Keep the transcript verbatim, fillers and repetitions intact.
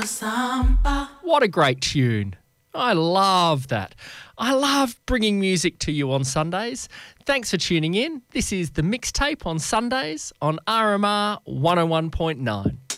What a great tune. I love that. I love bringing music to you on Sundays. Thanks for tuning in. This is The Mixtape on Sundays on R M R one oh one point nine.